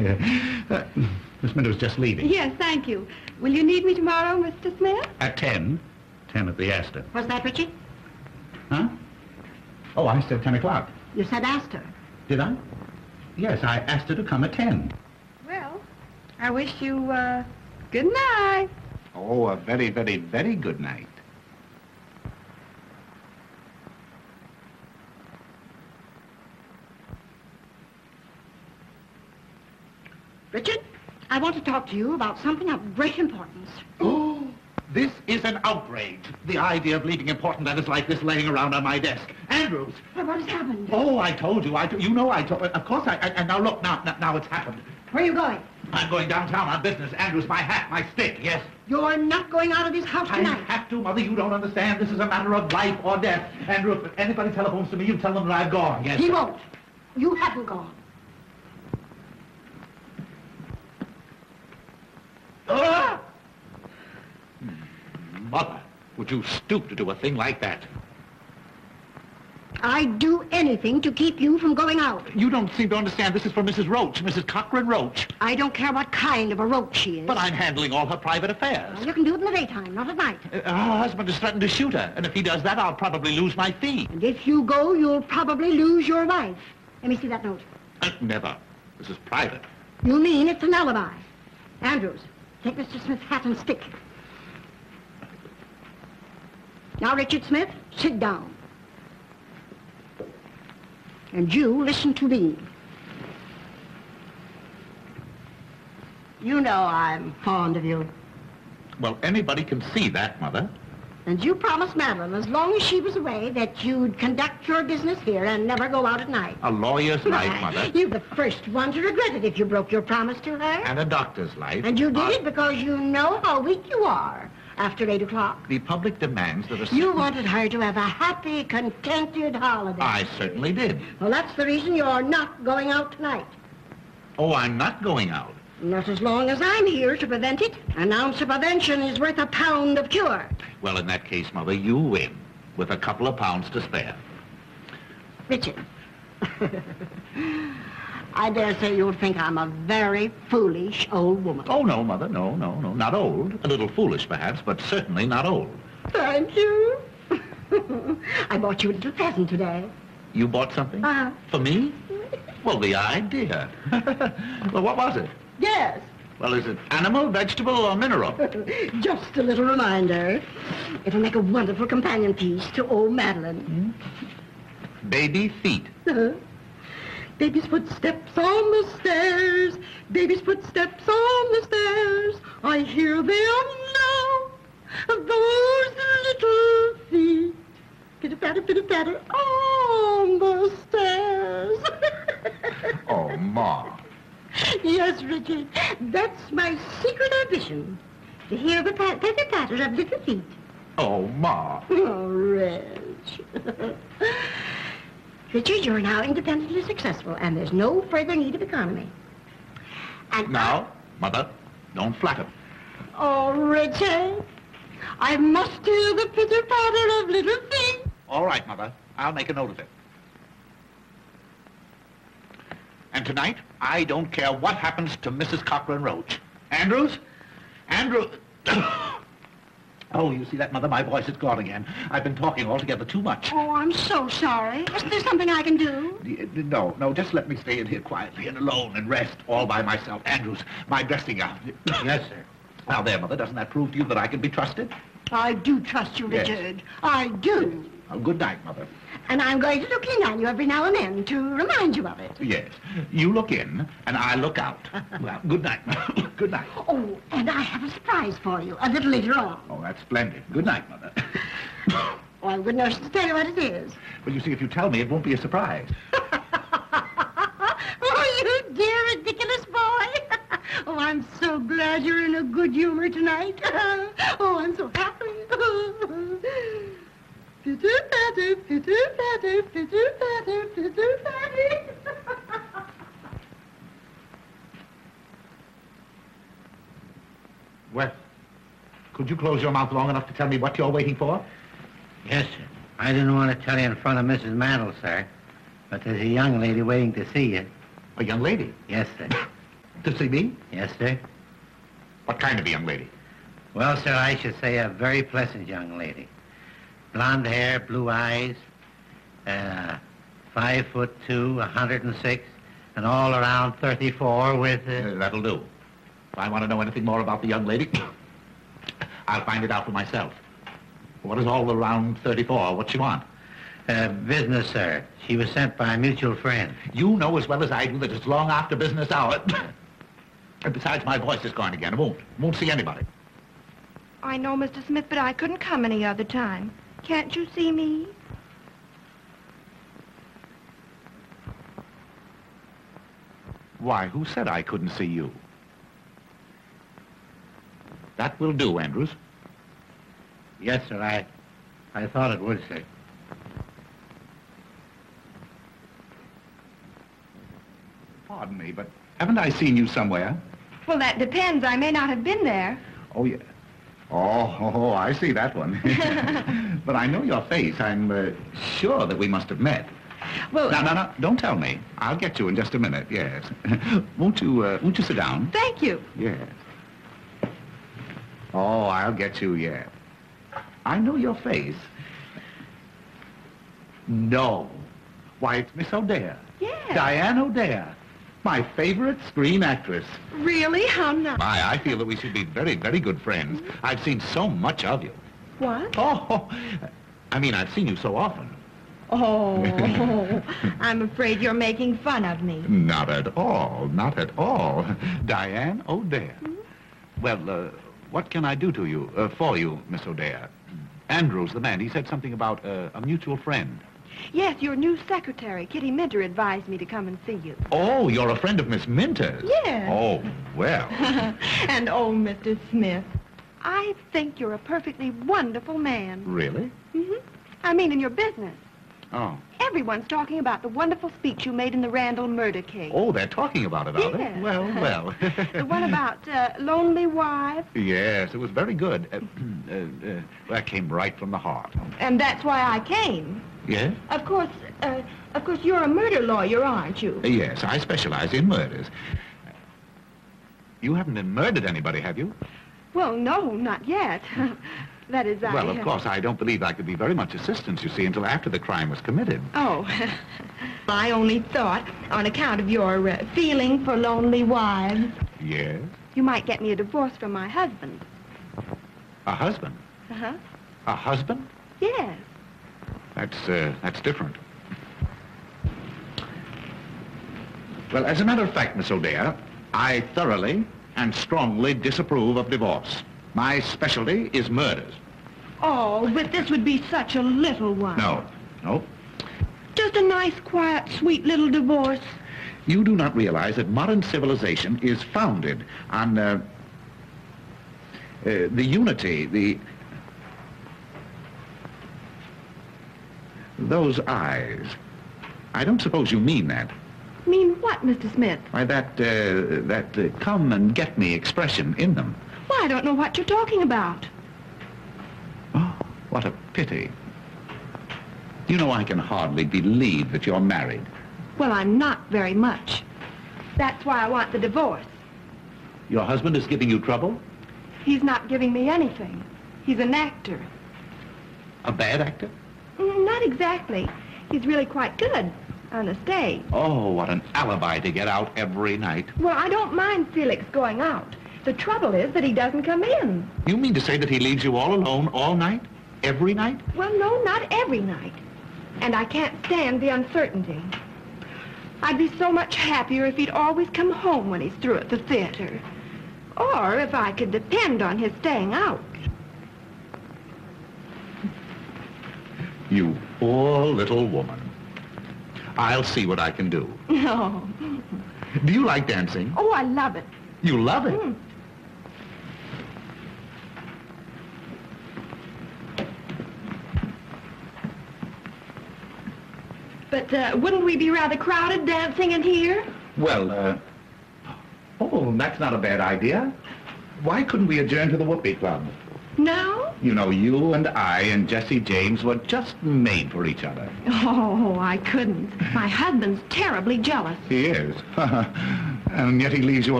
Miss Minder's just leaving. Yes, thank you. Will you need me tomorrow, Mr. Smith? At 10. 10 at the Astor. What's that, Richard? Huh? Oh, I said 10 o'clock. You said Astor. Did I? Yes, I asked her to come at 10. Well, I wish you, good night. Oh, a very, very, very good night. Richard, I want to talk to you about something of great importance. Oh, this is an outrage. The idea of leaving important letters like this laying around on my desk. Andrews! What has happened? Oh, I told you. You know I told... Of course and now look, now it's happened. Where are you going? I'm going downtown on business. Andrews, my hat, my stick, yes. You're not going out of this house tonight. I have to, Mother. You don't understand. This is a matter of life or death. Andrew, if anybody telephones to me, you tell them that I've gone. Yes, He sir. won't. You haven't gone. Ah! Mother, would you stoop to do a thing like that? I'd do anything to keep you from going out. You don't seem to understand. This is for Mrs. Roach, Mrs. Cochran Roach. I don't care what kind of a roach she is. But I'm handling all her private affairs. Well, you can do it in the daytime, not at night. Her husband has threatened to shoot her, and if he does that, I'll probably lose my fee. And if you go, you'll probably lose your wife. Let me see that note. Never. This is private. You mean it's an alibi? Andrews, take Mr. Smith's hat and stick. Now, Richard Smith, sit down. And you listen to me. You know I'm fond of you. Well, anybody can see that, Mother. And you promised Madeline, as long as she was away, that you'd conduct your business here and never go out at night. A lawyer's life, Mother. You're the first one to regret it if you broke your promise to her. And a doctor's life. And you did it because you know how weak you are after 8 o'clock. The public demands that a... You wanted her to have a happy, contented holiday. I certainly did. Well, that's the reason you're not going out tonight. Oh, I'm not going out. Not as long as I'm here to prevent it. An ounce of prevention is worth a pound of cure. Well, in that case, Mother, you win, with a couple of pounds to spare. Richard, I dare say you'll think I'm a very foolish old woman. Oh, no, Mother, no, not old. A little foolish, perhaps, but certainly not old. Thank you. I bought you a little present today. You bought something? Uh-huh. For me? Well, the idea. Well, what was it? Yes. Well, is it animal, vegetable, or mineral? Just a little reminder. It'll make a wonderful companion piece to old Madeline. Baby feet. Baby's footsteps on the stairs. Baby's footsteps on the stairs. I hear them now. Those little feet. Pitter-patter on the stairs. Oh, Ma. Yes, Richard. That's my secret ambition. To hear the patter-patter of little feet. Oh, Ma. Oh, Reg. Richard, you're now independently successful, and there's no further need of economy. And Now, Mother, don't flatter. Oh, Richard, I must hear the pitter-patter of little feet. All right, Mother. I'll make a note of it. And tonight, I don't care what happens to Mrs. Cochran Roach. Andrews? Andrew... Oh, you see that, Mother? My voice is gone again. I've been talking altogether too much. Oh, I'm so sorry. Isn't there something I can do? No, just let me stay in here quietly and alone and rest all by myself. Andrews, my dressing gown. Yes, sir. Now there, Mother, doesn't that prove to you that I can be trusted? I do trust you, Yes. Richard. I do. Oh, good night, Mother. And I'm going to look in on you every now and then to remind you of it. Yes, you look in and I look out. Well, good night. Good night. Oh, and I have a surprise for you a little later on. Oh, that's splendid. Good night, Mother. Oh, I wouldn't know to tell you what it is. Well, you see, if you tell me, it won't be a surprise. Oh, you dear, ridiculous boy. Oh, I'm so glad you're in a good humor tonight. Oh, I'm so happy. Pitter-patter, pitter-patter, pitter-patter, pitter-patter. Well, could you close your mouth long enough to tell me what you're waiting for? Yes, sir. I didn't want to tell you in front of Mrs. Mandel, sir, but there's a young lady waiting to see you. A young lady. Yes, sir. To see me? Yes, sir. What kind of a young lady? Well, sir, I should say a very pleasant young lady. Blonde hair, blue eyes, 5'2", 106, and all around 34 with... That'll do. If I want to know anything more about the young lady, I'll find it out for myself. What is all around 34? What she want? Business, sir. She was sent by a mutual friend. You know as well as I do that it's long after business hour. And besides, my voice is gone again. I won't see anybody. I know, Mr. Smith, but I couldn't come any other time. Can't you see me? Why, who said I couldn't see you? That will do, Andrews. Yes, sir, I thought it would, sir. Pardon me, but haven't I seen you somewhere? Well, that depends. I may not have been there. Oh, yeah. Oh, I see that one. But I know your face. I'm sure that we must have met. Well... No, don't tell me. I'll get you in just a minute, yes. Won't you sit down? Thank you. Yes. Oh, I'll get you, yes. I know your face. No. Why, it's Miss O'Dare. Yes. Diane O'Dare. My favorite screen actress. Really? How nice. I feel that we should be very, very good friends. I've seen so much of you. What? Oh, I mean, I've seen you so often. Oh, I'm afraid you're making fun of me. Not at all, not at all. Diane O'Dare. Well, what can I do to you, for you, Miss O'Dare? Andrews, the man, he said something about a mutual friend. Yes, your new secretary, Kitty Minter, advised me to come and see you. Oh, you're a friend of Miss Minter's? Yes. Oh, well. And oh, Mr. Smith, I think you're a perfectly wonderful man. Really? I mean, in your business. Oh. Everyone's talking about the wonderful speech you made in the Randall murder case. Oh, they're talking about it, are they? Yes. Well. The one about lonely wives. Yes, it was very good. That came right from the heart. And that's why I came. Yes? Of course, you're a murder lawyer, aren't you? Yes, I specialize in murders. You haven't murdered anybody, have you? Well, no, not yet. That is, Well, of course, I don't believe I could be very much assistance, you see, until after the crime was committed. Oh, I only thought, on account of your feeling for lonely wives, Yes? you might get me a divorce from my husband. A husband? Uh-huh. A husband? Yes. That's different. Well, as a matter of fact, Miss O'Dare, I thoroughly and strongly disapprove of divorce. My specialty is murders. Oh, but this would be such a little one. No. Just a nice, quiet, sweet little divorce. You do not realize that modern civilization is founded on the unity, those eyes. I don't suppose you mean that. Mean what, Mr. Smith? Why, that come and get me expression in them. Well, I don't know what you're talking about. Oh, what a pity. You know, I can hardly believe that you're married. Well, I'm not very much. That's why I want the divorce. Your husband is giving you trouble? He's not giving me anything. He's an actor. A bad actor? Not exactly. He's really quite good on the stage. Oh, what an alibi to get out every night. Well, I don't mind Felix going out. The trouble is that he doesn't come in. You mean to say that he leaves you all alone all night? Every night? Well, no, not every night. And I can't stand the uncertainty. I'd be so much happier if he'd always come home when he's through at the theater. Or if I could depend on his staying out. You poor little woman. I'll see what I can do. No. Do you like dancing? Oh, I love it. You love it? But wouldn't we be rather crowded dancing in here? Well, oh, that's not a bad idea. Why couldn't we adjourn to the Whoopee Club? No? You know, you and I and Jesse James were just made for each other. Oh, I couldn't. My husband's terribly jealous. He is. And yet he leaves you